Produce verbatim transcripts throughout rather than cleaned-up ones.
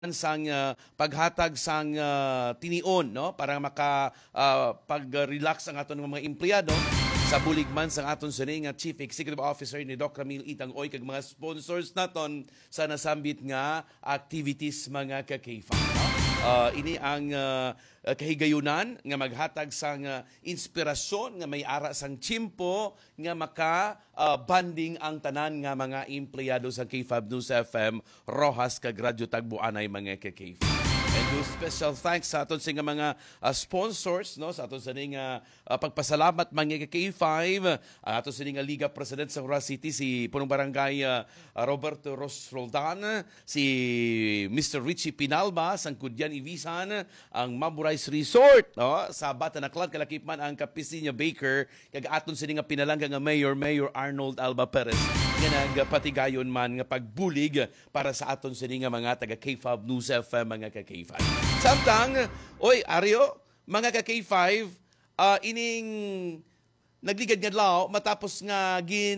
sang uh, paghatag sang uh, tinion no para maka uh, pag-relax ang aton mga empleyado sa buligman sang aton sini nga Chief Executive Officer ni Doc Ramil Itang-Oy kag mga sponsors naton sa nasambit nga activities mga ka-K five no? Uh, ini ang uh, kahigayunan nga maghatag sang uh, inspirasyon nga may ara sang chimpo nga maka uh, banding ang tanan nga mga empleyado sa K five News F M Rojas kag Radyo Tagbuanay mga ka-K five. And do special thanks sa aton sa mga uh, sponsors no sa aton sa nga uh, pagpasalamat mga ka-K five uh, aton sa nga Liga President sa Rojas City si punong barangay uh, Roberto Ros Roldan, si Mister Richie Pinalba sang Kudyan Ibisan, ang Maburais Resort no sa Batanaclan kalakip man ang Kapisinya Baker kag aton sa nga pinalangga nga Mayor Mayor Arnold Alba Perez nga nagpatigayon man nga pagbulig para sa aton sa nga mga taga K five News F M mga ka-K five. Samtang, oy, Aryo, mga ka-K five, uh, ining nagligad nga lao matapos nga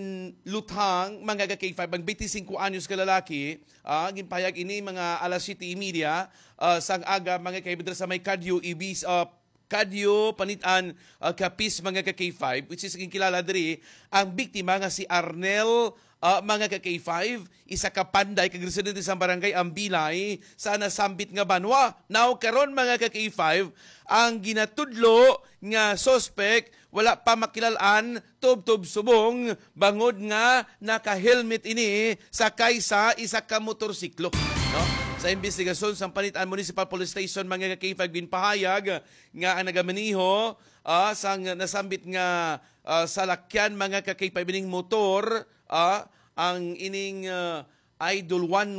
ginluthang mga ka-K five, ang twenty-five anyos ka lalaki, uh, ginpayag ini mga alas siyete media, uh, sang aga mga kaibidra sa may Kadyo, Ibis, uh, Kadyo, Panitan, uh, Kapis, mga ka-K five, which is kilala diri, ang biktima nga si Arnel Uh, mga ka-K five, isa ka panday kag residente sa barangay Ambilay sa nasambit nga banwa. Now karon mga ka-K five, ang ginatudlo nga suspect wala pa makilalan tub-tub subong bangod nga naka-helmet ini sakay sa isa ka motorsiklo. No? Sa investigasyon sa Panitan Municipal Police Station mga ka-K five ginpahayag nga ang nagamaniho uh, sang nasambit nga uh, salakyan mga ka-K five ining motor uh, ang ining uh, Idol one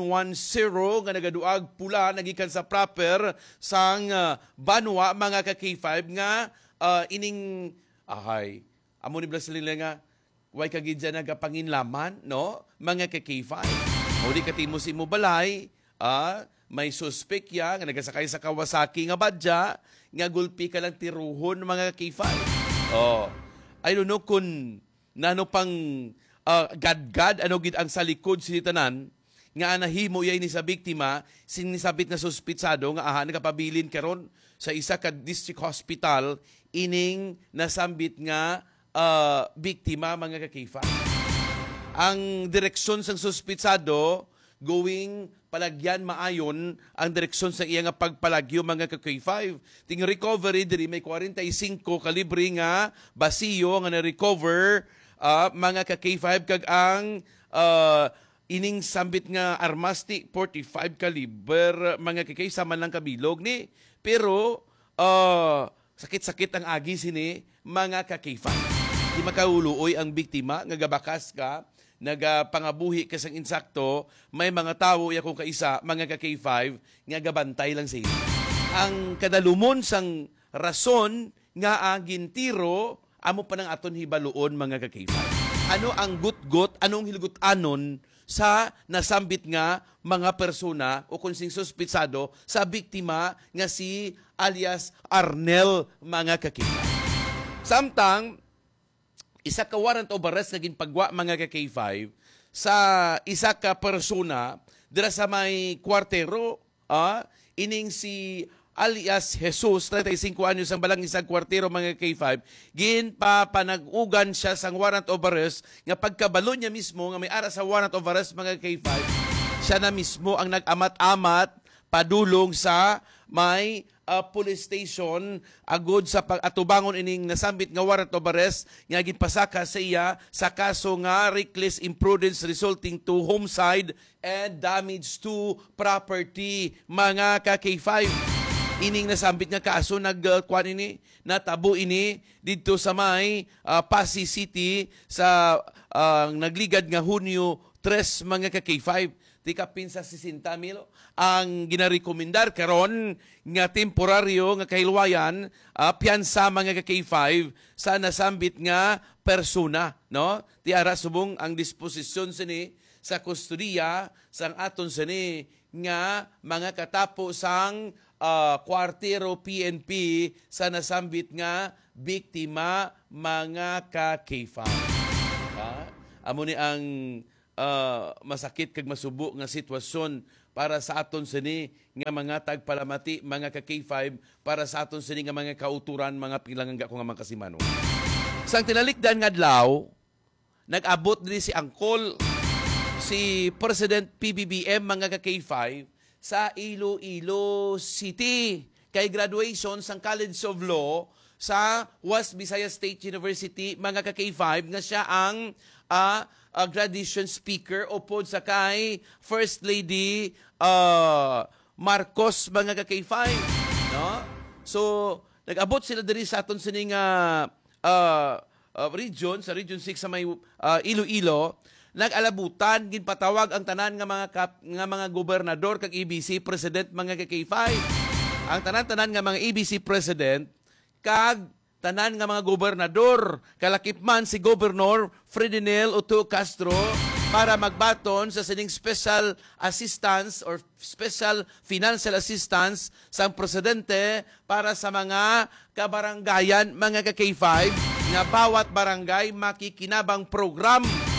ten nga nagaduag pula nagikan sa proper sang uh, banwa mga ka-K five nga uh, ining ahay amo ni Blas nila nga way kagidya nagapanginlaman no mga ka-K five o di katimo si mo balay ah, may suspect ya nga nagasakay sa Kawasaki nga badya nga gulpi ka lang tiruhon mga ka-K five. Oh, I don't know kung nano pang uh, gad-gad ano gid ang sa likod si tanan nga nahimo yay ni sa biktima sinisabit na suspitsado nga aha nakapabilin karon sa isa ka district hospital ining nasambit nga uh, biktima mga ka-K five. Ang direksyon sang suspitsado going palagyan maayon ang direksyon sa iya nga pagpalagyo mga ka-K five. Ting recovery diri may forty-five kalibre nga basiyo nga na-recover uh, mga ka-K five kag ang uh, ining sambit nga armastic forty-five caliber mga ka-K sama lang kabilog ni pero uh, sakit-sakit ang agi sini mga ka-K five. Di makauluoy ang biktima nga gabakas ka nagapangabuhi ka sang insakto, may mga tawo ya kung kaisa, mga ka-K five, nga gabantay lang sa iyo. Ang kadalumon sang rason nga agin tiro, amo pa ng aton hibaluon mga ka-K five. Ano ang gut-gut, anong hilgut-anon sa nasambit nga mga persona o kung sing suspitsado sa biktima nga si alias Arnel mga ka-K five. Samtang, isa ka warrant of arrest na ginpagwa mga ka-K five sa isa ka persona dira sa may kwartero ah, ining si alias Jesus, thirty-five anyos ang balang isang kwartero mga K five, ginpapanag-ugan siya sang warrant of arrest nga pagkabalo niya mismo nga may ara sa warrant of arrest mga K five, siya na mismo ang nag-amat-amat padulong sa may uh, police station agod sa pag-atubangon ining nasambit nga warrant of arrest nga ginpasaka sa iya sa kaso nga reckless imprudence resulting to homicide and damage to property mga ka-K five. Ining nasambit nga kaso nagkuan uh, ini natabo ini didto sa may uh, Pasig City sa uh, nagligad nga Hunyo tres mga ka-K five. Tika pinsa sixty mil ang ginarekomendar karon nga temporaryo nga kahilwayan uh, piyansa mga ka-K five sa nasambit nga persona no ti ara subong ang disposisyon sini sa kustodiya sang aton sini nga mga katapo sang uh, kwartero P N P sa nasambit nga biktima mga ka-K five. Ha? Amo ni ang Uh, masakit kag masubo nga sitwasyon para sa aton sini nga mga tagpalamati, mga ka-K five, para sa aton sini nga mga kauturan, mga pilanganga ko nga mga kasimano. Sang tinalikdan nga adlaw, nag-abot din si Angkol, si President P B B M, mga ka-K five, sa Iloilo City, kay graduation sang College of Law sa West Visayas State University, mga ka-K five, nga siya ang uh, uh, graduation speaker upod sa kay First Lady uh, Marcos, mga ka-K five. No? So, nag-abot sila diri sa aton sining uh, uh, uh, region, sa Region six sa may uh, Iloilo. Nag-alabutan, ginpatawag ang tanan nga mga kap, nga mga gobernador kag E B C President, mga ka-K five. Ang tanan-tanan nga mga E B C President kag tanan nga mga gobernador, kalakip man si Governor Fredinel Otto Castro para magbaton sa sining special assistance or special financial assistance sa presidente para sa mga kabaranggayan, mga ka-K five, nga bawat barangay makikinabang program.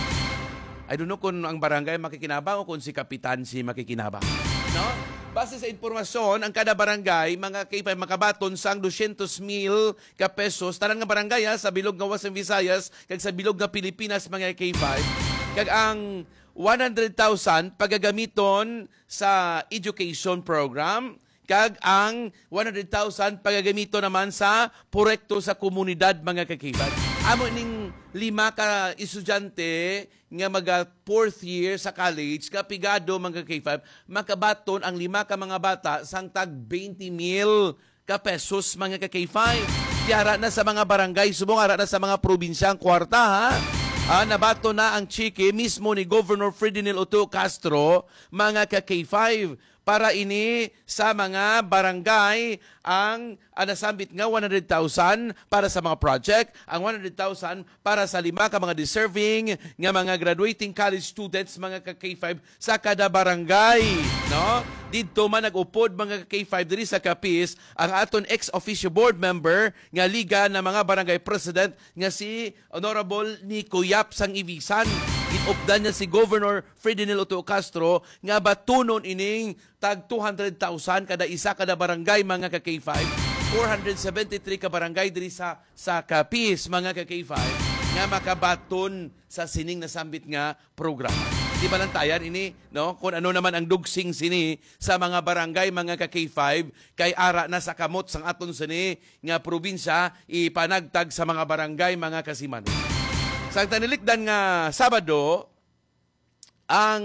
I don't know kung ang barangay makikinabang o kung si kapitan si makikinabang. No? Base sa informasyon, ang kada barangay, mga K five makabaton sang two hundred mil ka pesos, tanan nga barangay ha, sa bilog nga Western Visayas, kag sa bilog nga Pilipinas, mga K five, kag ang one hundred thousand pagagamiton sa education program, kag ang one hundred thousand pagagamito naman sa proyekto sa komunidad, mga ka-K five. Amo ning lima ka estudyante nga maga fourth year sa college, kapigado, mga K five, makabaton ang lima ka mga bata sang tag twenty mil ka pesos, mga ka-K five. Tiara na sa mga barangay, subong ara na sa mga probinsya ang kwarta, ha? Ah, nabato na ang chiki mismo ni Governor Fredinel Otto Castro, mga ka-K five, para ini sa mga barangay ang anasambit nga one hundred thousand para sa mga project, ang one hundred thousand para sa lima ka mga deserving nga mga graduating college students, mga ka-K five sa kada barangay, no? Dito man nag-upod, mga ka-K five, diri sa Capiz ang aton ex-officio board member nga liga na mga barangay president nga si Honorable Nico Yap sang Ibisan. Inupdan niya si Governor Fredinel Otto Castro nga batunon ining tag two hundred thousand kada isa kada barangay, mga ka-K five. four hundred seventy-three ka barangay diri sa sa Capiz, mga ka-K five, nga makabaton sa sining nasambit nga programa. Di ba lang tayan ini, no? Kung ano naman ang dugsing sini sa mga barangay, mga ka-K five, kay ara na sa kamot sang aton sini nga probinsya ipanagtag sa mga barangay, mga kasimano. Sa tanilikdan nga Sabado, ang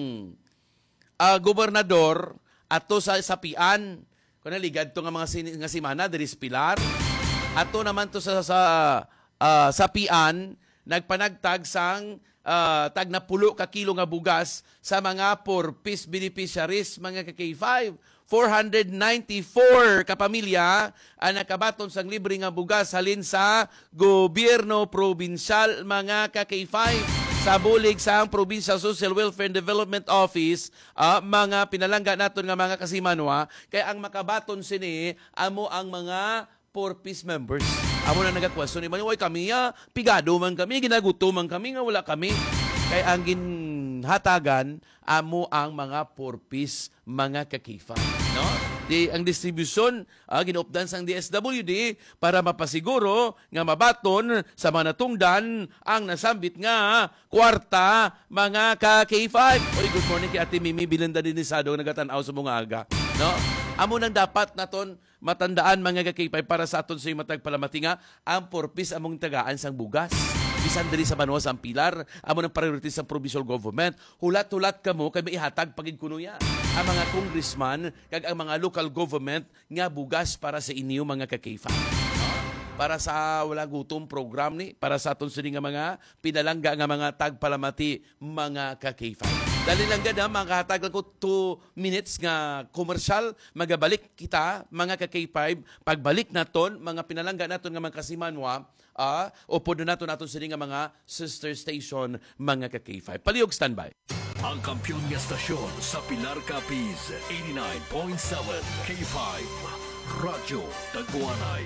uh, gobernador ato sa Sapian, kung naligad to nga mga sin- nga simana diri sa Pilar, ato naman to sa sa uh, Sapian, nagpanagtag sang uh, tag na pulo ka kilo nga bugas sa mga for-peace beneficiaries, mga ka-K five. four hundred ninety-four kapamilya ang nakabaton sang libre nga bugas halin sa gobyerno probinsyal, mga ka-K five. Sa bulig sa Provincial Social Welfare and Development Office, uh, mga pinalangga naton nga mga kasimanwa, kaya ang makabaton sini amo ang mga for-peace members. Amo na nagakwason ni Maniway kami, ya, pigado man kami, ginaguto man kami, nga wala kami. Kaya ang ginhatagan, amo ang mga for-peace, mga ka-K five. No? Di, ang distribution, uh, ginuupdan sang D S W D para mapasiguro nga mabaton sa mga natungdan ang nasambit nga kwarta, mga ka-K five. Oy, good morning kay Ate Mimi Bilenda Dinisado, nagatanaw sa mga aga. No? Amo nang dapat naton matandaan, mga ka-K five, para sa aton sa matag palamatinga ang for-peace among tagaan sang bugas. Bisan diri sa Banwa sa Pilar, amo ng priority sa provincial government. Hulat-hulat kamo kay maihatag pagid kuno ya ang mga congressman kag ang mga local government nga bugas para sa inyo, mga ka-K five. Para sa wala gutom program ni, para sa aton sini nga mga pinalangga nga mga tagpalamati, mga ka-K five. Dali lang gada, makahatagal ko two minutes nga commercial, magabalik kita, mga ka-K five. Pagbalik naton, mga pinalangga naton nga mga kasimanwa, ah, o podo naton naton sini nga mga sister station, mga ka-K five. Palihog standby. Ang kampiyon niya stasyon sa Pilar Capiz, eighty-nine point seven K five, Radyo Tagpuanay.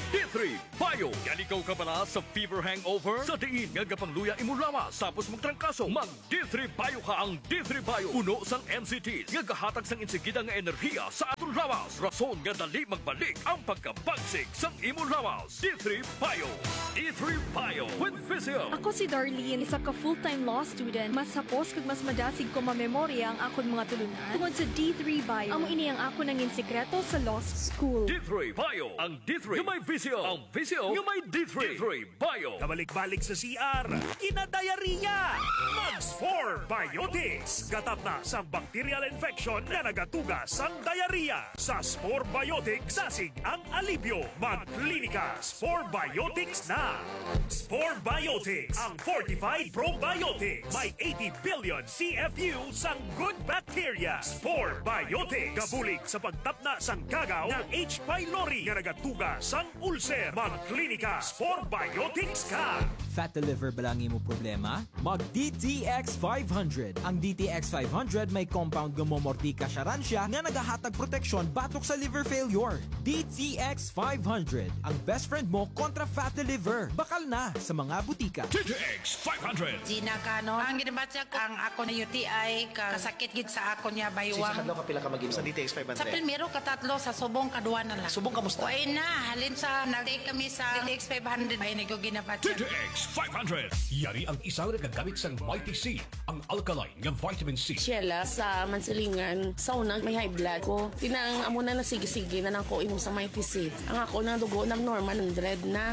D three Bio. Yan ikaw ka bala sa fever hangover? Sa diin nga gapangluya imo lawas tapos magtrangkaso. Mag D three Bio ka ang D three Bio. Puno sang M C T nga gahatag sang insigida nga enerhiya sa aton lawas. Rason nga dali magbalik ang pagkabagsik sang imo lawas. D three Bio. D three Bio with Physio. Ako si Darlene, isa ka full-time law student. Mas hapos kag mas madasig ko mamemorya ang akon mga tulunan tungod sa D three Bio. Amo ini ang ako nangin sekreto sa law school. D three Bio. Ang D three nga may Physio. Ang Physio nga may D three. D three Bio. Kabalik-balik sa C R, kinadayariya! Mags four Biotics. Gatap na sa bacterial infection na nagatugas ang diarrhea. Sa Spore Biotics, dasig ang alibyo. Mag-klinika, Spore Biotics na. Spore Biotics, ang fortified probiotics. May eighty billion C F U sang good bacteria. Spore Biotics. Gabulig sa pagtapna sang kagaw ng H. pylori nga nagatugas sang ulcer. Mag-klinika, Spore Biotics ka. Fat to liver ba lang imo problema? Mag D T X five hundred. Ang D T X five hundred may compound nga momortika siya nga nagahatag proteksyon batok sa liver failure. D T X five hundred. Ang best friend mo kontra fat to liver. Bakal na sa mga butika. D T X five hundred. Gina Cano. Ang ginabatya ko, ang ako na U T I, ka- kasakit gid sa ako niya Sa baywang. kadlaw ka pila ka mag sa D T X five Sa hundred. primero, katatlo, sa subong, kaduwa na lang. Subong kamusta? Uy na, halin sa, nag-take kami sa D T X five hundred. Ay, nag D ginabatya. T X five hundred. Yari ang isang nagagamit sa Mighty C, ang alkaline ng vitamin C. Sheila sa Mansilingan, sauna may high blood ko. Tinang amo na nasigi-sige na nang ko inom sa may T C. Ang ako na dugo ng normal ng dread na.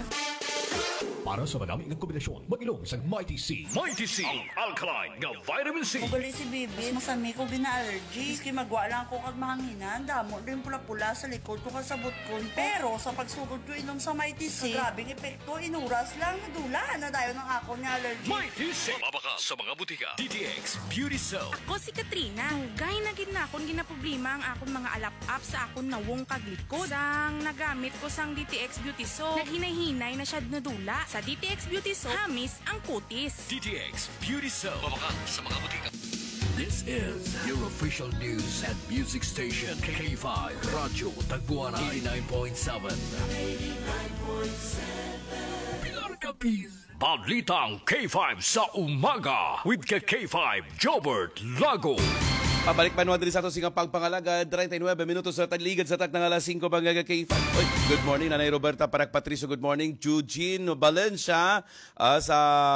Para sa madami ng kombinasyon, mag-ilong sa Mighty C. Mighty C, ang alkaline ng vitamin C. Ugali si Bibi, masami ko bina-allergy. Iski magwa lang ko kag mahanginan. Damo din pula-pula sa likod ko kasabot ko. Pero sa pagsugod ko inom sa Mighty C, grabing epekto, inuras lang, dula na dayo ng ako ni allergy. Mighty C. Mabaka sa mga butika. D T X Beauty Soap. Ako si Katrina. Hugay na gid na akong ginaproblema ang akong mga alap-up sa akong nawong kaglikod. Sang nagamit ko sang D T X Beauty Soap, naghinay-hinay na siya nadula. Sa D T X Beauty Soap, hamis ang kutis. D T X Beauty Soap. Mabaka sa mga butika. This is your official news and music station. K five Radyo Tagpuan eighty-nine point seven. Pilar Capiz. Balitang K five sa umaga with K five Jobert Lago. Pabalik pa naman din sa ato singang pagpangalaga, thirty-nine minutos sa tagligad sa tak ng alas five mga K five. Oy, good morning, Nanay Roberta Parak Patricio, good morning. Eugene Valencia uh, sa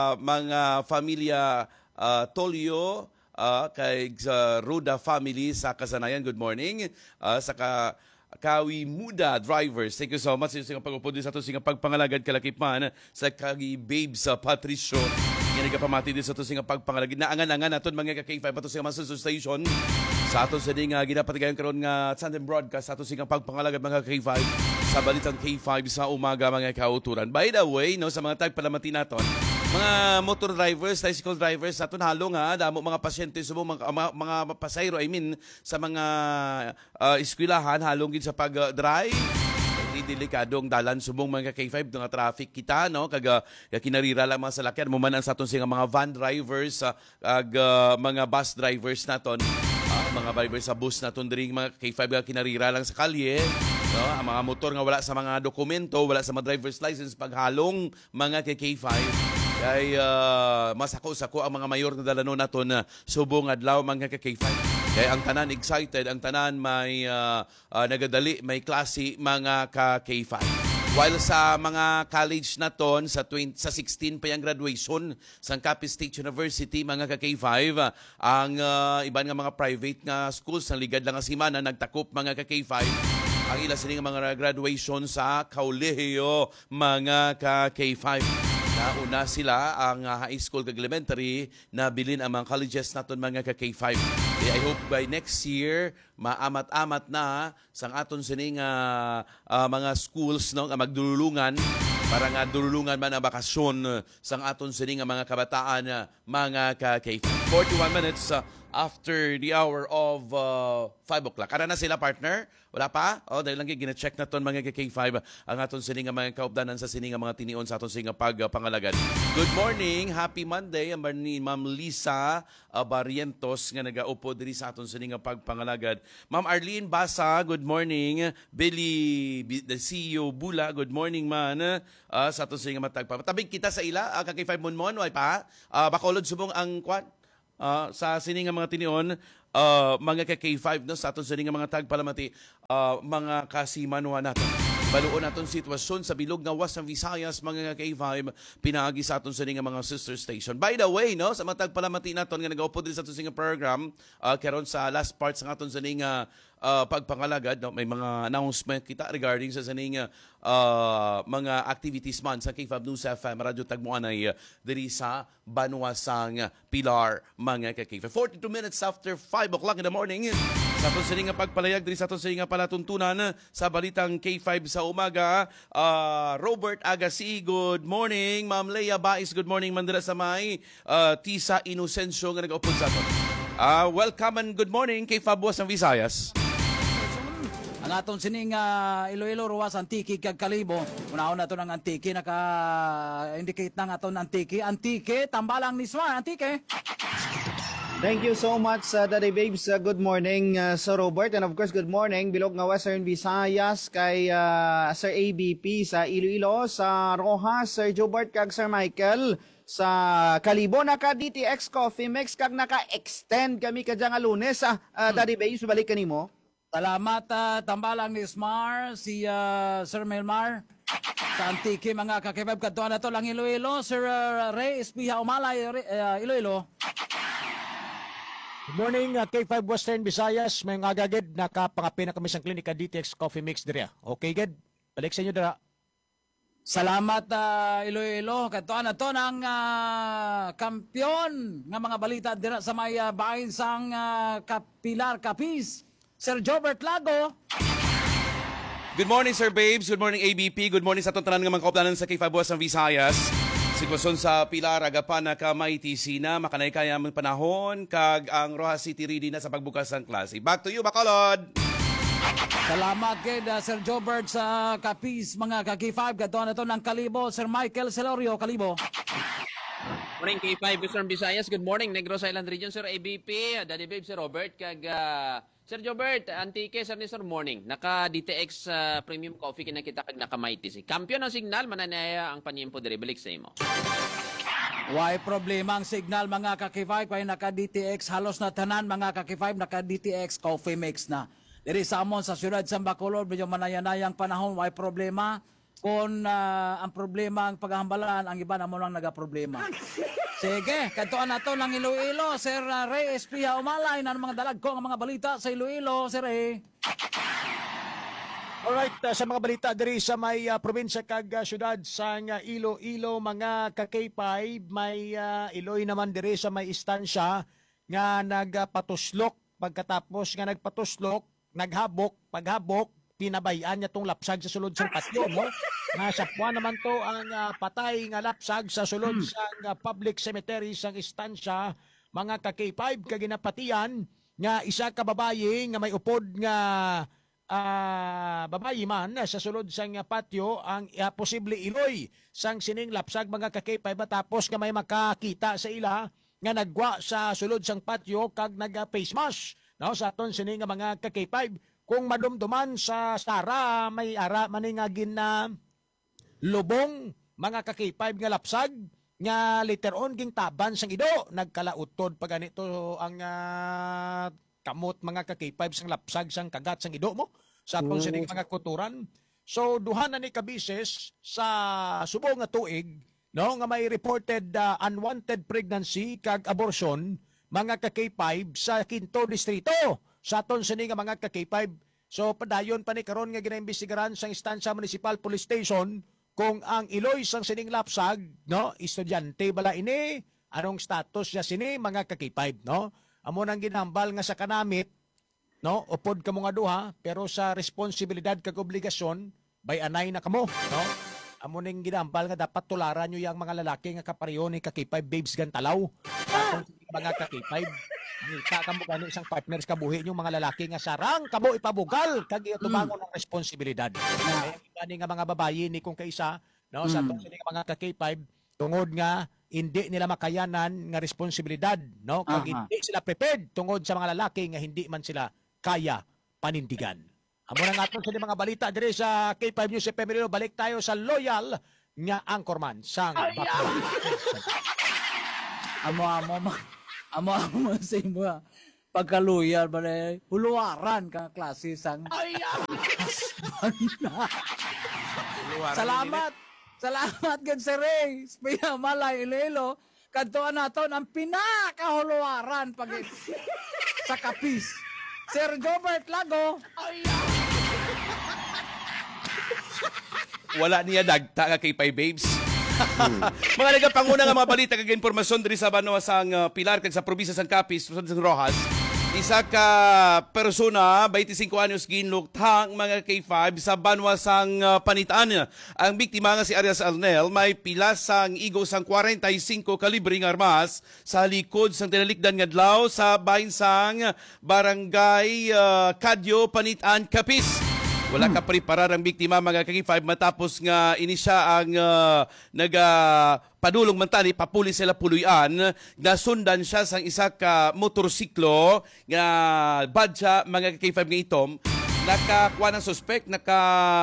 mga familia uh, Tolio, uh, kay uh, Ruda family sa Kasanayan, good morning. Uh, sa ka Kawi Muda Drivers, thank you so much sa pag-upod din sa ato singang pagpangalagad kalakipan sa Kagi Babes sa Patricio. Yan pamati din sa ito singa pagpangalagid na angan-angan naton mga ka-K five ato singa Masunod Station sa ato sa ding uh, ginapatigayon karon nga Sunday broadcast sa ato singa pagpangalagad mga K five sa balitang K five sa umaga mga kauturan. By the way, no, sa mga tagpalamati naton, mga motor drivers, tricycle drivers aton halong ha, damo mga pasyente subo mga, mga, mga pasayro I mean sa mga uh, eskwelahan halong gid sa pag-drive. Delikadong dalan subong mga K five nga traffic kita no kag uh, kinarira lang mga salakyan mo man ang saton singa mga van drivers uh, ag uh, mga bus drivers naton uh, mga drivers sa bus naton diri mga K five nga kinarira lang sa kalye no ang mga motor nga wala sa mga dokumento wala sa mga driver's license paghalong mga K five kay uh, masako-sako ang mga mayor na dalanon naton uh, subong adlaw mga K five. Kaya ang tanan excited, ang tanan may uh, uh, nagadali, may klase mga ka-K five. While sa mga college na ton, sa, twenty, sa sixteen pa yung graduation sa Capiz State University, mga ka-K five, uh, ang uh, iban nga mga private nga schools, ang ligad lang nga simana, nagtakop mga ka-K five. Ang ila sining mga graduation sa Kaulejo, mga ka-K five. Nauna sila ang uh, high school kag elementary na bilin ang mga colleges naton mga ka-K five. Kaya I hope by next year maamat-amat na sang aton sining uh, uh, mga schools no nga magdululungan para nga dululungan man ang bakasyon sang aton sining mga kabataan uh, mga ka-K five. forty-one minutes uh, after the hour of uh, five o'clock. Ara na sila, partner? Wala pa? O, dahil lang gina-check na ton mga K five ang aton sininga mga kaupdanan sa sininga mga tinion sa aton sininga pagpangalagad. Good morning, happy Monday. Ang ni Ma'am Lisa uh, Barrientos nga nagaupo diri sa aton sininga pagpangalagad. Ma'am Arlene Basa, good morning. Billy the C E O Bula, good morning man. Uh, sa aton sininga matagpa. Tabig kita sa ila, uh, ka K five Monmon, way pa? Uh, bakolod subong ang kwan? Uh, sa sininga mga tinion, uh, mga ka K five no, sa aton sininga mga tagpalamati, uh, mga kasimanwa natin. Baluon naton sitwasyon sa bilog nga was ng Visayas, mga K five, pinaagi sa aton sininga mga sister station. By the way, no, sa mga tagpalamati naton nga nagaupo din sa aton sininga program, uh, karon sa last part sa aton sininga uh, pagpangalagad, no, may mga announcement kita regarding sa sininga uh, mga activities man sa K five News F M, Radyo Tagmuanay, uh, diri sa Banwasang Pilar, mga ka K five. forty-two minutes after five o'clock in the morning, sa aton sininga pagpalayag diri sa aton sininga palatuntunan sa balitang K five sa umaga. uh, Robert Agassi, good morning. Ma'am Leia Bais, good morning. Mandala sa may uh, Tisa Inocencio nga nag-upod sa aton. Uh, welcome and good morning K five Buwas ng Visayas. Ang aton sining uh, Iloilo ruwas antiki kag kalibo. Unahon nato ng antiki naka-indicate ng aton antiki. Antiki tambalang ni Swan antiki. Thank you so much, uh, Daddy Babes. Uh, good morning, uh, Sir Robert. And of course, good morning, bilog nga Western Visayas kay uh, Sir A B P sa Iloilo, sa Rojas, Sir Jobart kag Sir Michael, sa Kalibo naka D T X Coffee Mix kag naka-extend kami kadya nga Lunes. Uh, uh, Daddy Babes, balik kanimo. Salamat uh, tambalang ni Smar, si uh, Sir Melmar. Sa antiki mga kakibab kadtuan nato lang Iloilo, Sir uh, Ray Espiha Umalay, uh, Iloilo. Good morning, uh, K five Western Visayas. May nga agagid, nakapangapin na kami sa klinika D T X Coffee Mix diri. Okay, good. Balik sa inyo dira. Salamat uh, Iloilo. Katuan na to ng uh, kampiyon ng mga balita dira sa may uh, bahin sang uh, Kapilar Capiz, Sir Jobert Lago. Good morning, Sir Babes. Good morning, A B P. Good morning sa itong tanan ng mga kaupdanan sa K five Buwas ng Visayas. Sitwasyon sa Pilar, agapan na ka may T C na, makanay kaya ang panahon, kag ang Rojas City ready na sa pagbukas ng klase. Back to you, Bacolod! Salamat kay uh, Sir Jobert sa Capiz, mga ka-K five. Katuan na to ng Kalibo, Sir Michael Celorio, Kalibo. Morning K five Western Visayas. Good morning Negros Island Region, Sir A B P, Daddy Babe, Sir Robert, kag uh, Sir Jobert, antike Sir ni Sir Morning. Naka D T X uh, Premium Coffee kinakita kag naka Mighty si. Kampiyon ng signal mananaya ang panyempo diri balik sa imo. Why problema ang signal mga ka-K five kay naka D T X halos na tanan mga ka-K five naka D T X Coffee Mix na. Diri sa amon sa siyudad sa Bacolod medyo manayanayang panahon, why problema? Kung uh, ang problema ang paghahambalan, ang iba na mo lang nagaproblema. Sige, kantuan na to ng Iloilo, Sir uh, Ray Espiha Umalay, na mga dalag ko ang mga balita sa Iloilo, Sir Ray. Alright, uh, sa mga balita diri sa may uh, probinsya kag uh, syudad sa uh, Iloilo, mga ka-K five, may uh, Iloy naman diri sa may istansya nga nagpatuslok, pagkatapos nga nagpatuslok, naghabok, paghabok, pinabayaan niya tong lapsag sa sulod sa patio, no? Nasa puwan naman to ang uh, patay nga lapsag sa sulod sa uh, public cemetery sang istansya, mga ka-K five, kaginapatian nga isa ka babayi nga may upod nga uh, babayi man sa sulod sang uh, patio ang uh, posible iloy sang sining lapsag, mga ka-K five, tapos nga may makakita sa ila nga nagwa sa sulod sang patio kag nag-face mask, no? Sa aton sining nga mga ka-K five, kung madumduman sa Sara, may ara maning nga gina lubong, mga ka-K five nga lapsag, nga later on ging taban sang ido, nagkalautod pa ganito ang uh, kamot, mga ka-K five sang lapsag sang kagat sang ido mo sa atong sining mga kuturan. So duha na ni kabises sa subong nga tuig, no, nga may reported uh, unwanted pregnancy kag abortion, mga ka-K five, sa Quinto Distrito sa aton sining nga mga ka-K five. So padayon pa ni karon nga ginaimbestigaran sa Istansya Municipal Police Station kung ang iloy sang sining lapsag, no, estudyante bala ini, anong status niya sini, mga ka-K five, no? Amo nang ginambal nga sa kanamit, no, upod kamo nga duha, pero sa responsibilidad kag obligasyon bay anay na kamo, no? amo ning ginambal nga dapat tularan nyo yung mga lalaki nga kapareho ni K five babes gantalaw. Atong mga K five. Ngita kamo kano isang partners kabuhi nyo mga lalaki nga sarang kamo ipabugal kag tumangon ng responsibilidad. Kaya gani nga mga babayi ni kung kaisa no sa tong sini mga K five tungod nga hindi nila makayanan nga responsibilidad no kag hindi sila prepared tungod sa mga lalaki nga hindi man sila kaya panindigan. Amo na nga sa mga balita dire sa K five News F M Radio. Balik tayo sa loyal nga anchorman sang Bakla. Amo amo amo amo sa imo pagkaluyar ba huluwaran ka klase sang Salamat. Salamat gid Sir Ray. Spaya malay Iloilo. Kadtuan naton ang pinakahuluwaran pag sa kapis. Sir Jobert Lago. Wala niya dagta ka kay Pay Babes. Mga nagapanguna nga mga balita kag impormasyon diri sa Banwa sang uh, Pilar kag sa probinsya sang Capiz, sa Rojas. Isa ka persona, twenty-five anyos ginluktang mga K five sa Banwa sang uh, Panitaan. Ang biktima nga si Arias Arnel may pilas sang igo sang forty-five kalibre nga armas sa likod sang tinalikdan nga adlaw sa bahin sang barangay uh, Kadyo, Panitaan, Capiz. Wala ka preparar ang biktima mga K five matapos nga ini siya ang uh, naga padulong man tani papuli sila puluyan. Nasundan siya sang isa ka motorsiklo nga badja mga K five nga itom. Nakakuha ng suspect, naka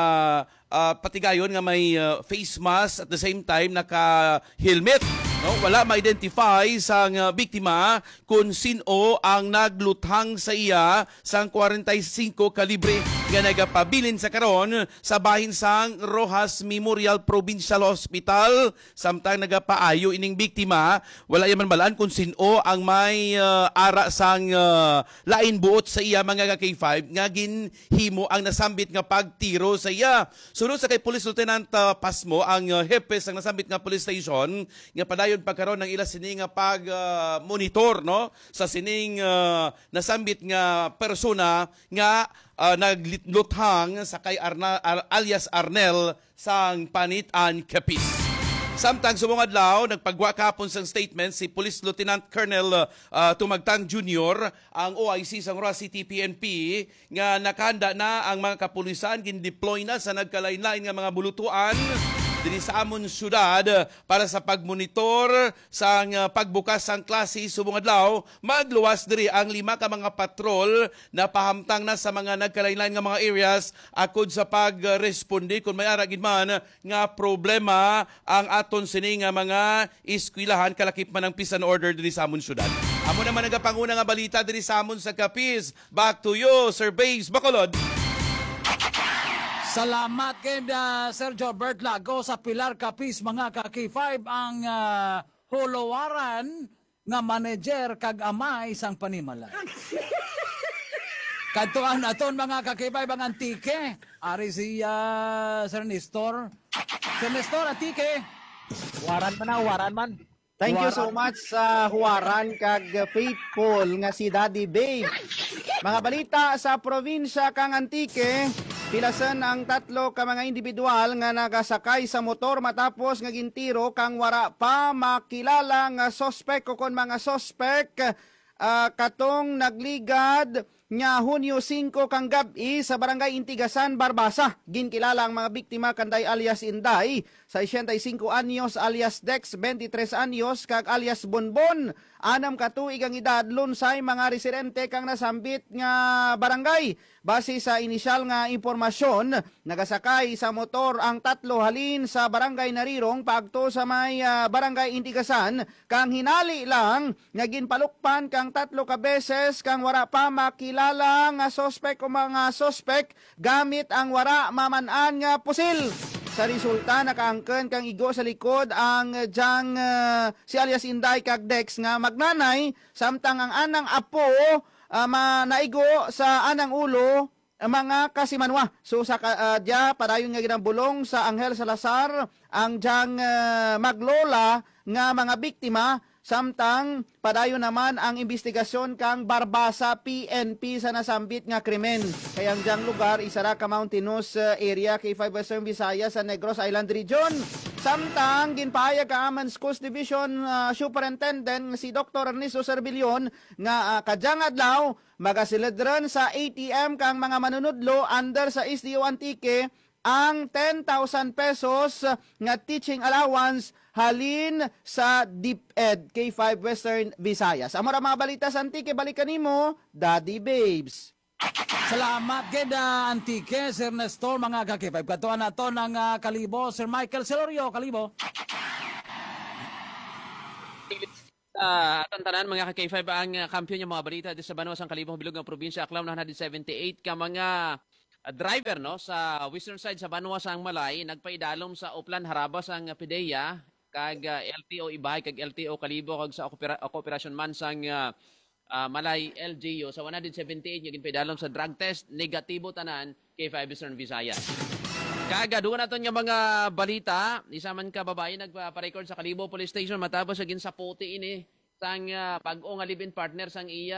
uh, patigayon nga may uh, face mask at the same time naka helmet. No, wala ma-identify sang uh, biktima kung sino ang nagluthang sa iya sang forty-five kalibre nga nagapabilin sa karon sa bahin sang Rojas Memorial Provincial Hospital. Samtang nagapaayo ining biktima, wala yaman balaan kung sino ang may uh, ara sang uh, lain buot sa iya mga K five nga ginhimo ang nasambit nga pagtiro sa iya. Sunod sa kay Police Lieutenant uh, Pasmo, ang uh, hepe sang nasambit nga police station nga padayon pagkaroon ng ila sining pag uh, monitor no sa sining uh, nasambit nga persona nga uh, nagluthang sa kay Arna, Ar, alias Arnel sang Panitaan, Capiz. Samtang sumong adlaw nagpagwa kapon sang statement si Police Lieutenant Colonel uh, Tumagtang Junior ang O I C sang Roa City P N P nga nakahanda na ang mga kapulisan gin-deploy na sa nagkalain-lain nga mga bulutuan diri sa amon syudad para sa pagmonitor sa uh, pagbukas sang klase subong adlaw. Magluwas diri ang lima ka mga patrol na pahamtang na sa mga nagkalain-lain nga mga areas akod sa pagresponde kung may ara gid man nga problema ang aton sini nga mga eskwelahan kalakip man ang peace and order diri sa amon syudad. Amo naman nagapanguna nga balita diri sa amon sa Capiz. Back to you, Sir Babes Bacolod. Salamat kay uh, Sir Jobert Lago sa Pilar, Capiz, mga ka-K five ang uh, holowaran nga manager kag amay sang panimala. Kadtuan aton mga ka-K five ang antike. Ari si uh, Sir Nestor. Sir Nestor, antike. Waran man na, waran man. Thank you so much sa huwaran kag faithful nga si Daddy Babe. Mga balita sa probinsya kang Antique, pilasan ang tatlo ka mga individual nga nagasakay sa motor matapos nga gintiro kang wara pa makilala nga sospek o kon mga sospek uh, katong nagligad nya Hunyo five kang gabi sa barangay Intigasan, Barbasa. Ginkilala ang mga biktima kanday alias Inday, sixty-five anyos alias Dex, twenty-three anyos kag alias Bonbon. Anam ka tuig ang edad, lunsay mga residente kang nasambit nga barangay. Base sa inisyal nga impormasyon, nagasakay sa motor ang tatlo halin sa barangay Narirong pagto sa may uh, barangay Intigasan. Kang hinali lang, naging palukpan kang tatlo ka beses kang wara pa makilala nga sospek o mga sospek gamit ang wara mamanaan nga pusil. Sa resulta, nakaangken kang igo sa likod ang uh, jang uh, si alias Inday kag Dex nga magnanay, samtang ang anang apo uh, naigo sa anang ulo uh, mga kasimanwa. So sa uh, dia padayon nga ginambulong sa Angel Salazar ang jang uh, maglola nga mga biktima Samtang padayon naman ang investigasyon kang Barbasa P N P sa nasambit nga krimen. Kayang diyang lugar isara ka mountainous uh, area K five Western Visayas sa Negros Island Region. Samtang ginpahayag ka Aman Schools Division uh, Superintendent si Doctor Ernesto Servillion nga uh, kadyang adlaw magasilidran sa A T M kang mga manunudlo under sa S D O Antique ang ten thousand pesos nga teaching allowance halin sa DepEd K five Western Visayas. Amo ra mga balita sa Antique, balikan nimo, Daddy Babes. Salamat gid uh, Antique, Sir Nestor, mga ka-K five. Katuan nato ng uh, Kalibo, Sir Michael Celorio, Kalibo. Uh, atong tanan mga ka-K five ang uh, kampiyon yung mga balita di sa Banuas ang Kalibong Bilog ng probinsya Aklam na one seventy-eight ka mga uh, driver no sa western side sa Banuas ang Malay nagpaidalom sa Uplan Harabas ang uh, Pideya kag uh, L T O Ibay kag L T O Kalibo kag sa okupera, Operasyon Man sang uh, uh, Malay L G U sa one seventy-eight yung ginpaidalom sa drug test negatibo tanan K five Western Visayas. Kaga duwa naton nga mga balita, isa man ka babae nagpa-record sa Kalibo Police Station matapos sa ginsaputi ini sang uh, pag-o nga live-in partner sang iya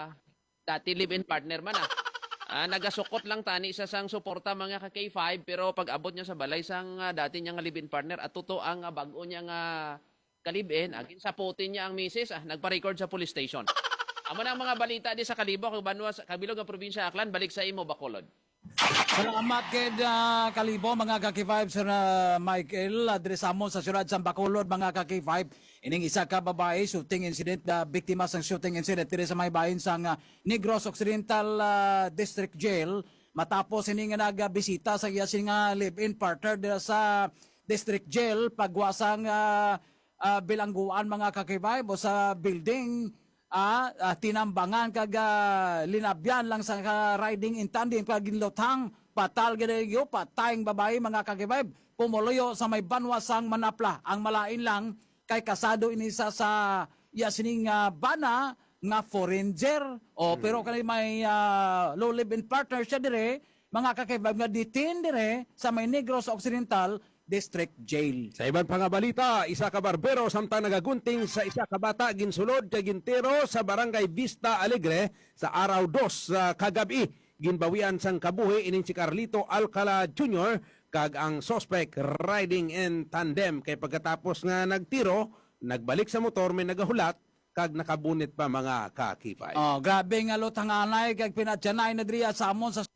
dati live-in partner man ah. Ah, nagasukot lang tani sa sang suporta mga ka K five pero pag abot niya sa balay sang uh, dati niya nga live-in partner at totoo ang uh, bag-o niya nga kalibin agin saputin niya ang misis ah nagpa-record sa police station. Amo na ang mga balita di sa Kalibo kag Banuas kabilog nga probinsya Aklan balik sa imo Bacolod. Salamat kay uh, Kalibo, mga ka-K five, Sir uh, Michael. Adresamo sa siyudad sa Bacolod, mga ka-K five. Ining isa ka babae, shooting incident, uh, biktima sa shooting incident diri sa may bahin sa uh, Negros Occidental uh, District Jail. Matapos ini nga nagbisita sa iya nga live-in partner dira sa District Jail, pagwasang uh, uh, bilangguan mga ka-K five o sa building. Ah, uh, tinambangan kag uh, linabyan lang sa uh, riding in tandem kag ginlotang patal gidyo patayng babae mga kagibay pumuloyo sa may banwasang Manapla ang malain lang kay kasado inisa sa yasining uh, bana nga foreigner o hmm. pero kani may uh, low live-in partner siya dire mga kagibay nga detain dire sa may Negros Occidental District Jail. Sa ibang pang balita, isa ka barbero samtang nagagunting sa isa ka bata ginsulod kay gintero sa Barangay Vista Alegre sa araw dos sa uh, kagabi. Ginbawian sang kabuhi ining si Carlito Alcala Junior kag ang suspect riding in tandem kay pagkatapos nga nagtiro, nagbalik sa motor may nagahulat kag nakabunit pa mga kakipay. Oh, grabe nga lutanganay kag pinatyanay na driya sa amon sa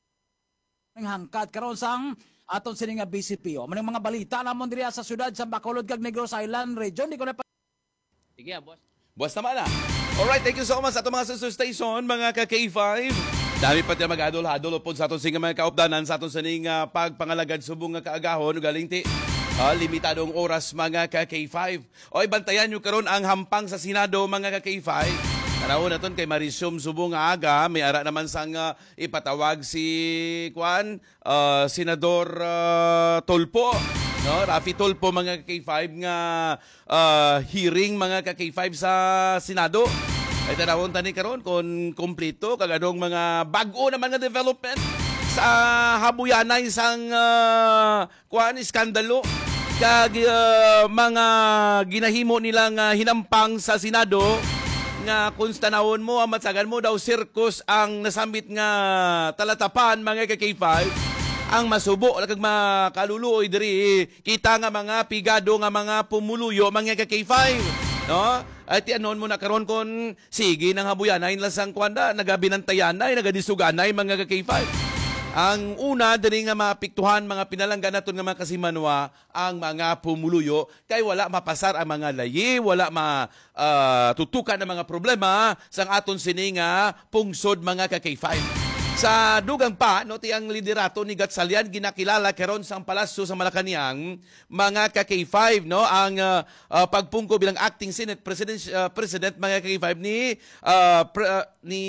hangkat karon sang aton sini nga B C P O. Manang mga balita namon diri sa syudad sa Bacolod kag Negros Island region. Di ko na pa... Sige, boss. Boss naman ah. Alright, thank you so much sa atong mga sister station, mga ka-K five. Dami pa tayo mag-adol-hadol upod sa atong singa mga kaupdanan sa atong sining uh, pagpangalagad subong nga kaagahon galing ti uh, limitadong oras mga ka-K five. Oy, bantayan nyo karon ang hampang sa Senado mga ka-K five. Tanaw naton kay Marisum subong nga aga, may ara naman sang uh, ipatawag si Kwan, uh, Senador uh, Tolpo, no? Rafi Tolpo mga ka-K five nga uh, hearing mga ka-K five sa Senado. Ay tanawon tani karon kon kompleto kag adong mga bag-o naman nga development sa habuyanay sang uh, Kwan iskandalo kag uh, mga ginahimo nilang uh, hinampang sa Senado. Nga kung tanawon mo, matsagan mo daw circus ang nasambit nga talatapan mga ka-K five. Ang masubo, kag makaluluoy diri, kita nga mga pigado nga mga pumuluyo mga ka-K five. No? At anon mo na karon kon sige nang habuyanay lasang kwanda, nagabinantayanay, nagadisuganay mga ka-K five. Ang una, dali nga mapiktuhan mga pinalanggan naton nga mga kasimanwa ang mga pumuluyo kay wala mapasar ang mga layi, wala matutukan uh, ang mga problema sang aton sini nga pungsod mga ka-K five. Sa dugang pa, no, ti ang liderato ni Gatchalian ginakilala karon sang palasyo sa Malacañang mga ka-K five, no, ang uh, uh, pagpungko bilang acting Senate President, uh, President mga ka-K five ni uh, pre, uh, ni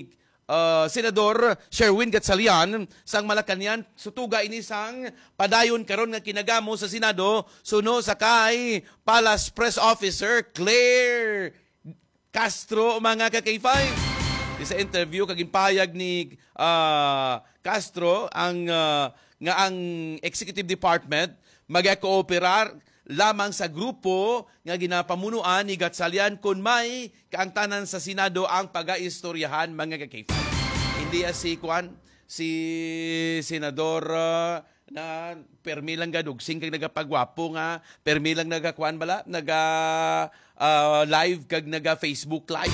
Uh, Senador Sherwin Gatchalian sang Malacañang sutuga ini sang padayon karon nga kinagamo sa Senado suno sa kay Palace Press Officer Claire Castro mga ka-K five. Sa interview kag impahayag ni uh, Castro ang uh, nga ang Executive Department magakooperar lamang sa grupo nga ginapamunuan ni Gatchalian kun may kaangtanan sa Senado ang pagaistoryahan mga ka-K five. Hindi si Kwan, si Senador uh, na permi lang gadugsing kag nagapagwapo nga, permi lang nagakwan bala, naga uh, live kag naga Facebook live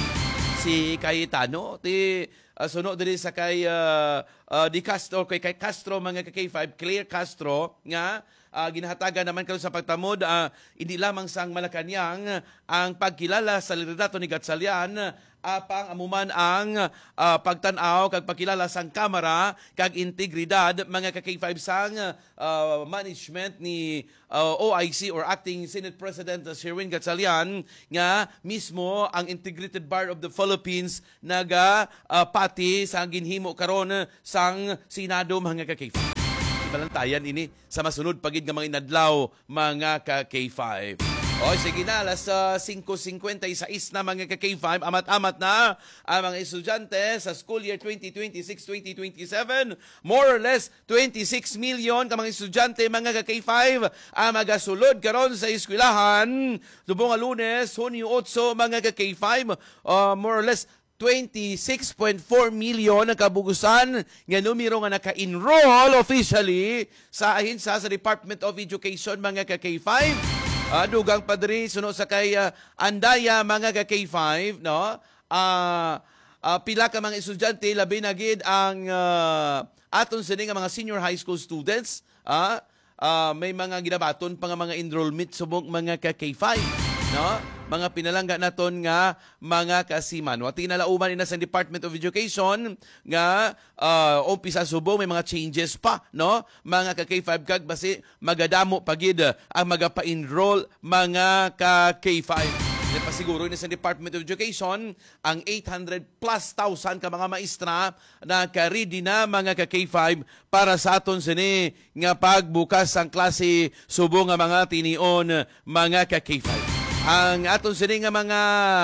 si Cayetano ti uh, suno diri sa kay uh, uh, Di Castro kay, kay Castro mga ka-K five, Claire Castro nga Uh, ginahatagan naman karon sa pagtamod, uh, hindi lamang sang Malacañang ang pagkilala sa liderato ni Gatchalian, apang amuman ang uh, pagtanaw kag pagkilala sang kamera kag integridad mga ka-K five sang uh, management ni uh, O I C or Acting Senate President Sherwin Gatchalian nga mismo ang Integrated Bar of the Philippines naga uh, pati sang ginhimo karon sang Senado mga ka-K five. Balantayan ini sa masunod pagid nga mga inadlaw mga ka-K five. O sige na, alas uh, five fifty-six na mga ka-K five, amat-amat na ang mga estudyante sa school year twenty twenty-six twenty twenty-seven. More or less twenty-six million ka mga estudyante mga ka-K five ang magasulod karon sa eskwelahan. Subong nga Lunes, Hunyo eight mga ka-K five, uh, more or less twenty-six point four million ang kabugusan nga numero nga naka-enroll officially sa ahinsa sa Department of Education mga ka-K five. Uh, dugang padri suno sa kay uh, Andaya mga ka-K five, no? Uh, uh, pila ka mga estudyante labi na gid ang uh, aton sini nga mga senior high school students, uh, uh, may mga ginabaton pa nga mga enrollment subong mga ka-K five, no? Mga pinalangga naton nga mga kasiman. Wati nalauman ina sa Department of Education nga uh, umpisa subong may mga changes pa, no? Mga ka-K five kag basi magadamo pagid ang magapa-enroll mga ka-K five. Pasiguro ina sa Department of Education ang eight hundred plus thousand ka mga maestra na ka-ready na mga ka-K five para sa aton sini nga pagbukas ang klase subong nga mga tinion mga ka-K five. Ang aton sini nga mga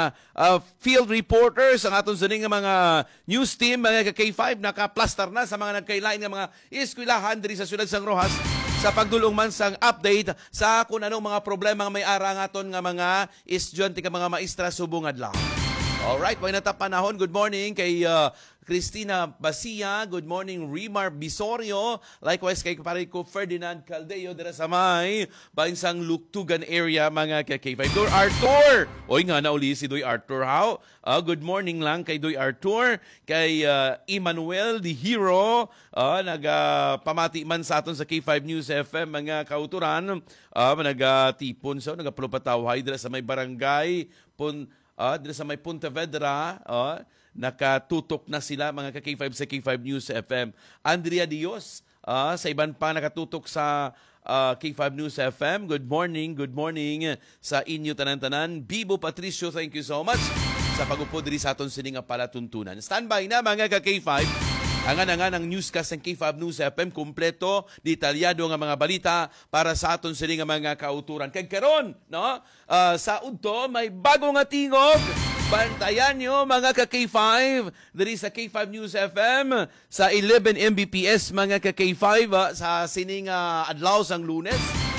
uh, field reporters, ang aton sini nga mga news team, mga ka-K five, naka-plaster na sa mga nagkailain nga mga eskwelahan diri sa siyudad sang Roxas sa pagdulong man sang update sa kung anong mga problema nga may ara nga aton nga mga estudyante ka mga maestra subong adlaw. Alright, may natapanahon. Good morning kay uh, Cristina Basia. Good morning, Rimar Bisorio. Likewise kay pare ko Ferdinand Caldeo dira sa may bainsang Luktugan area mga ka-K five. Doy Arthur! Oy nga na uli si Doy Arthur. How? Uh, good morning lang kay Doy Arthur. Kay uh, Emmanuel, the hero. Uh, nagpamati uh, man sa aton sa K five News F M mga kauturan. Uh, nagatipon so, nagapulupatawhay dira sa may barangay. Pun Uh, dito sa may Punta Vedra, uh, nakatutok na sila mga ka-K five sa K five News F M. Andrea Dios, uh, sa iban pa nakatutok sa uh, K five News F M. Good morning, good morning sa inyo tanan-tanan. Bibo Patricio, thank you so much sa pag-upo diri sa aton sining nga palatuntunan. Standby na mga ka-K five. Angan-angan ang newscast ng K five News F M, kumpleto, detalyado nga mga balita para sa aton sini nga mga kauturan. Kag karon, no? Uh, sa udto may bago nga tingog. Bantayan nyo mga ka-K five diri sa K five News F M sa eleven M B P S mga ka-K five uh, sa sining uh, adlaw sang Lunes.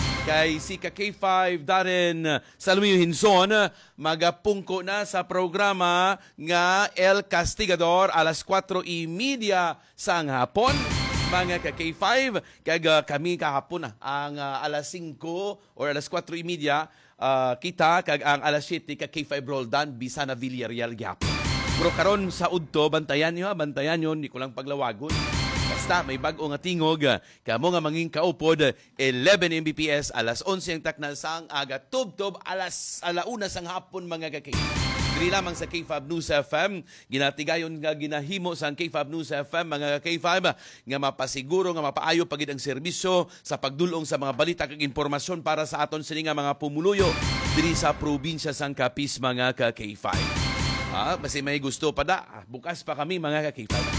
Kay si ka-K five Darren Salmio Hinson magapungko na sa programa nga El Castigador alas four thirty sang hapon mga ka-K five. Kag uh, kami kahapon na ang uh, alas five or alas four thirty uh, kita kag ang alas seven ka-K five Roldan bisa na Villarreal gyapon. Pero karon sa udto bantayan niyo, bantayan niyo, di ko lang paglawagon. Basta may bag-o nga tingog, kamo nga manging kaupod, eleven M B P S, alas eleven ang takna sang aga, tub-tub, alas alauna sang hapon mga ka-K. Diri lamang sa K five News F M, ginatigayon nga ginahimo sang K five News F M, mga K five, nga mapasiguro, nga mapaayo pagid ang serbisyo sa pagdulong sa mga balita kag impormasyon para sa aton sini nga mga pumuluyo diri sa probinsya sang Capiz, mga ka-K five. Ah, basi may gusto pa da, bukas pa kami mga ka-K five.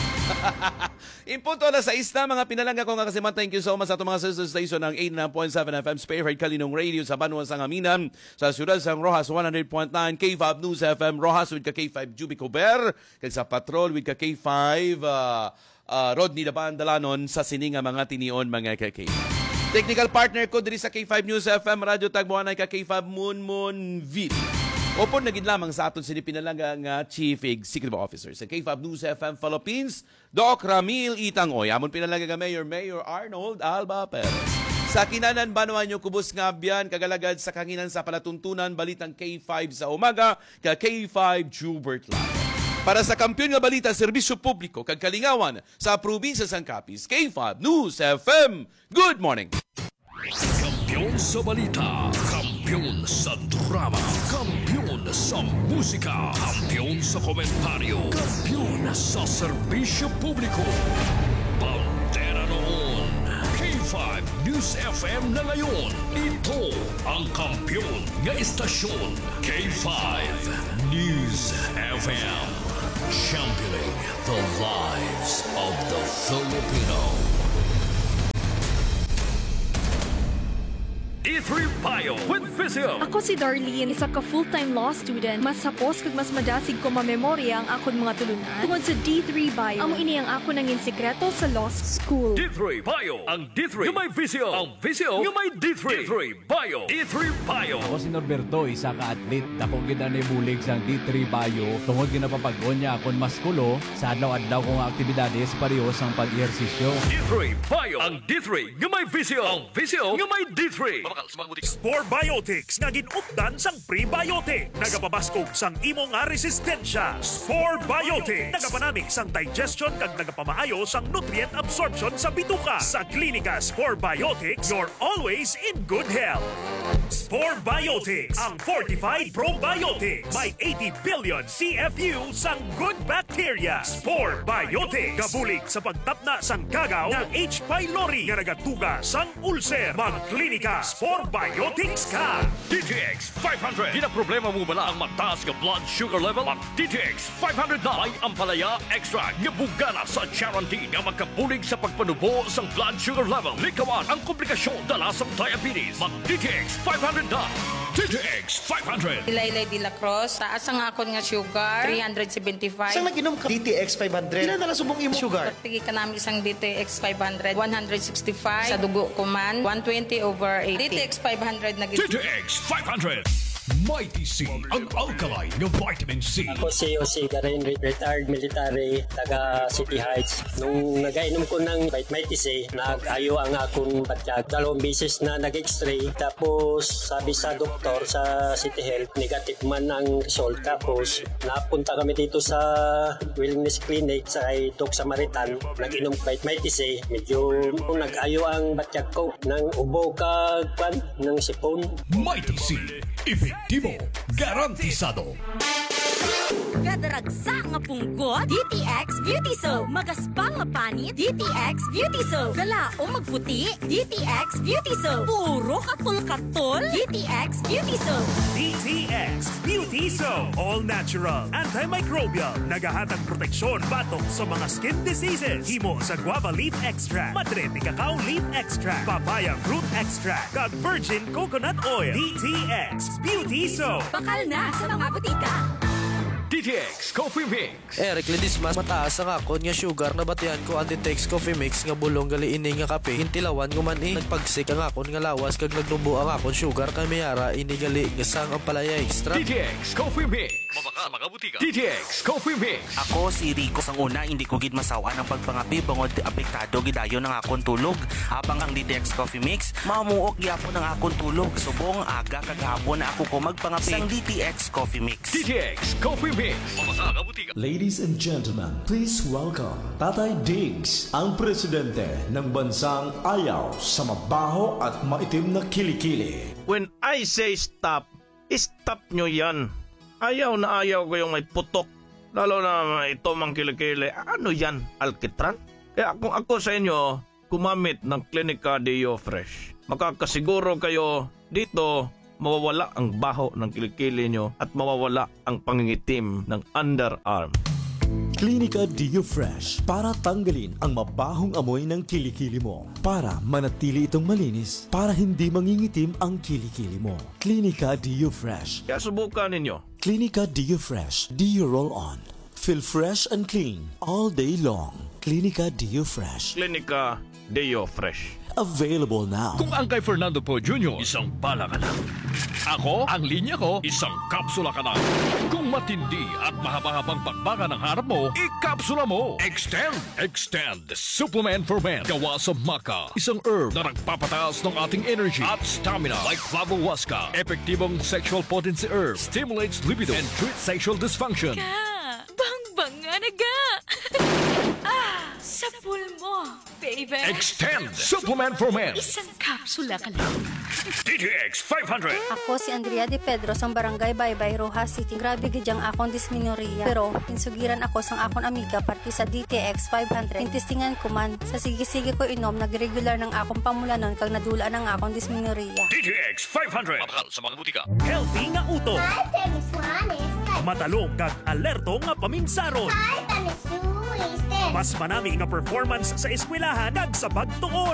Impunto na sa isna, mga pinalangga ko nga kasi man, thank you so much sa itong mga sister station ng eighty-nine point seven F M Spearhead Kalinong Radio sa Banuan sang Aminan, sa siyudad sang Roxas one hundred point nine K five News F M Roxas with ka K five Jubico Bear, kag sa Patrol with ka K five uh, uh, Rodney Daban Dalanon sa sininga mga tinion mga ka K five. Technical partner ko diri sa K five News F M Radio Tagbuan ay ka K five Moon Moon Vip. Opo nagid lamang sa aton sini pinalaga nga Chief Executive Officer sa K five News F M Philippines, Doc Ramil Itangoy. Amon pinalaga nga Mayor Mayor Arnold Alba Perez. Sa kinanan banuan nyo kubos nga biyan kagalagad sa kanginan sa palatuntunan balitang K five sa umaga ka K five Jubert Lago. Para sa kampiyon nga balita serbisyo publiko kag kalingawan sa probinsya sang Capiz, K five News F M. Good morning. Kampiyon sa balita, kampiyon sa drama, kampiyon sa musika, kampiyon sa komentaryo, kampiyon sa serbisyo publiko. Pantera noon, K five News F M na ngayon. Ito ang kampiyon nga istasyon, K five News F M. Championing the lives of the Filipino. D three Bio with Visio. Ako si Darlene, isa ka full-time law student. Mas sapos kag mas madasig ko mamemorya ang akon mga tulunan. Tungod sa D three Bio, amo ini ang ako nangin sekreto sa law school. D three Bio, ang D three nga may Visio. Ang Visio nga may D three. D three Bio. D three Bio. Ako si Norberto, isa ka atlet. Dako gid ani bulig sang D three Bio. Tungod ginapapag-on niya akon maskulo sa adlaw-adlaw kong aktibidades pareho sang pag-ehersisyo. D three Bio, ang D three nga may Visio. Ang Visio nga may D three. Spore Biotics nga ginupdan sang prebiotic. Nagapabaskog sang imo nga resistensya. Spore Biotics nagapanami sang digestion kag nagapamaayo sang nutrient absorption sa bituka. Sa klinika Spore Biotics, you're always in good health. Spore Biotics, ang fortified probiotics. May eighty billion C F U sang good bacteria. Spore Biotics, gabulig sa pagtapna sang kagaw ng H. pylori nga nagatuga sang ulcer. Magklinika Spore Biotics ka. D T X five hundred. Di na problema mo bala ang mataas nga blood sugar level? Ang D T X five hundred na may ampalaya extra nga bugana sa Charantin nga magkabulig sa pagpanubo sa blood sugar level. Likawan ang komplikasyon dala sa diabetes. Mag D T X five hundred na. D T X five hundred. Ilaylay de la Cruz, taas ang akon nga sugar, three seventy-five. Saan naginom ka? D T X five hundred. Ilan na nasubong imo sugar? Pagtigi ka namin isang D T X five hundred, one sixty-five. Sa dugo ko man, one twenty over eighty. D T X five hundred na D T X five hundred. Mighty C, ang alkaline ng vitamin C. Ako si Jose Garin, retired military, taga City Heights. Nung nagainom ko ng Mighty C, nag-ayo ang akong batyag. Dalawang beses na nag-x-ray. Tapos sabi sa doktor sa City Health, negative man ang result. Tapos napunta kami dito sa Wellness Clinic sa kay Doc Samaritan. Nag-inom Mighty C. Medyo nag-ayo ang batyag ko ng ubo ka kwan, ng sipon. Mighty C. Epektibo, garantisado. Kadaragsa nga punggot, D T X Beauty Soap. Magaspang nga panit, D T X Beauty Soap. Galaong magputi, D T X Beauty Soap. Puro katul-katul, D T X Beauty Soap. D T X Beauty Soap. All natural, antimicrobial, nagahatag proteksyon batok sa mga skin diseases. Himo sa guava leaf extract, madre ni cacao leaf extract, papaya fruit extract, kag virgin coconut oil. D T X Beauty Soap. Bakal na sa mga butika. D T X Coffee Mix. Eric Ledismas, mataas ang akon nga sugar na batian ko Antitex Coffee Mix nga bulong gali ini nga kape. Hintilawan ko man eh. Nagpagsik ang akon nga lawas kag nagtumbo ang akon sugar kay mayara ini gali nga sang ang palaya extra. D T X Coffee Mix. Mabaka mga butika. D T X Coffee Mix. Ako si Rico sang una hindi ko gid masawa ang pagpangapi bangod apektado gidayon ang akon tulog. Habang ang D T X Coffee Mix mamuok gyapon ang akon tulog. Subong aga kag hapon na ako ko magpangapi sang D T X Coffee Mix. D T X Coffee Mix. Ladies and gentlemen, please welcome Tatay Diggs, ang presidente ng bansang ayaw sa mabaho at maitim na kilikili. When I say stop, stop nyo yan. Ayaw na ayaw ko yung may putok, lalo na ito mang kilikili. Ano yan, alkitran? Kaya kung ako sa inyo, gumamit ng Clinica Deo Fresh. Makakasiguro kayo dito, mawawala ang baho ng kilikili nyo at mawawala ang pangingitim ng underarm. Clinica Deo Fresh para tanggalin ang mabahong amoy ng kilikili mo. Para manatili itong malinis, para hindi mangingitim ang kilikili mo. Clinica Deo Fresh. Kaya subukan ninyo. Clinica Deo Fresh. Deo Roll-On. Feel fresh and clean all day long. Clinica Deo Fresh. Clinica Dio Fresh. Available now. Kung ang kay Fernando Po Junior, isang bala ka lang. Ako, ang linya ko, isang kapsula ka lang. Kung matindi at mahaba-habang pagbaka ng harap mo, ikapsula mo. Extend, Extend, Supplement for Men. Gawa sa maca, isang herb na nagpapataas ng ating energy at stamina like Flavohuasca. Epektibong sexual potency herb, stimulates libido and treats sexual dysfunction. Ka, bang-bang nga naga. Ah, sa pulmo, baby. Extend, Supplement for Men. Isang kapsula ka lang. D T X five hundred. Ako si Andrea De Pedro sang Barangay Baybay, Rojas City. Grabe gidyang akong disminorya. Pero insugiran ako sang akong amiga parti sa D T X five hundred. Intistingan ko man sa sige-sige ko inom nagregular ng akong pamulanon kag nadula ng akong disminorya. D T X five hundred. Mahal sa mga butika. Healthy nga uto. Matalong kag alerto nga paminsaron. Mas manami nga performance sa eskwelahan kag sa pagtuon.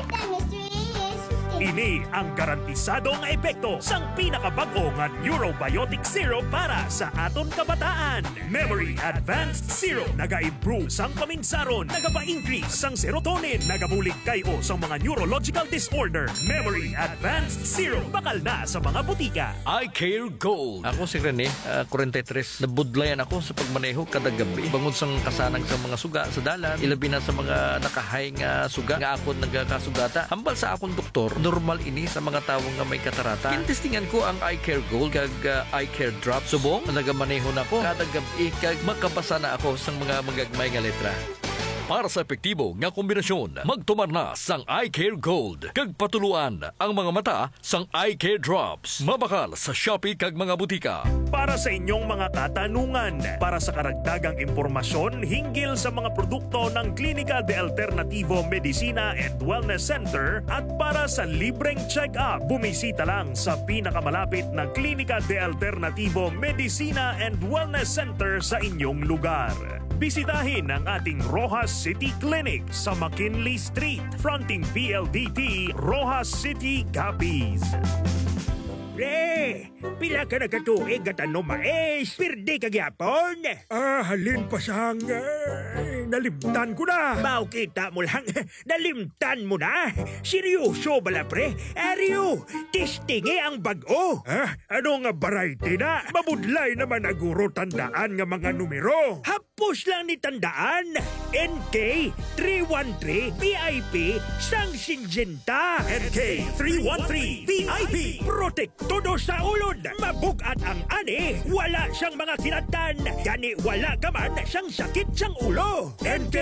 Ini ang garantisado nga epekto sang pinakabag-o nga Neurobiotic Syrup para sa aton kabataan. Memory Advanced Syrup naga-improve sang paminsaron, nagapa-increase sang serotonin, nagabulig kayo sa mga neurological disorder. Memory Advanced Syrup bakal na sa mga butika. I Care Gold. Ako si Rene, uh, forty-three. Nabudlayan ako sa pagmaneho kada gabi. Bangod sang kasanang sa mga suga sa dalan, ilabi na sa mga nakahay nga suga nga ako nagkasugata. Hambal sa akong doktor, normal ini sa mga tawong nga may katarata. Kintistingan ko ang I Care Gold kag uh, I Care Drop. Subong, nagamaneho na ko kada gabi kag makabasa na ako sa mga magagmay nga letra. Para sa epektibo nga kombinasyon, magtumar na sang I Care Gold. Kag patuluan ang mga mata sang I Care Drops. Mabakal sa Shopee kag mga butika. Para sa inyong mga katanungan, para sa karagdagang impormasyon hinggil sa mga produkto ng Klinika de Alternativo Medicina and Wellness Center at para sa libreng check-up, bumisita lang sa pinakamalapit na Klinika de Alternativo Medicina and Wellness Center sa inyong lugar. Bisitahin ang ating Rojas City Clinic sa McKinley Street, fronting P L D T, Rojas City, Capiz. Pre, pila ka nagkatuig at ano mais, pirdi ka gyapon. Ah, halin pa sang uh, nalimtan ko na. Mau kita mo lang, nalimtan mo na. Seryoso bala pre, Ariyo, tistingi ang bag-o. Ah, ano nga variety na? Mabudlay naman aguro tandaan nga mga numero. Hapos lang ni tandaan, N K three one three V I P sang Sinjenta. N K three one three V I P Protect todo sa ulod, mabugat ang ani, wala siyang mga kinatan, gani wala ka man siyang sakit siyang ulo. N K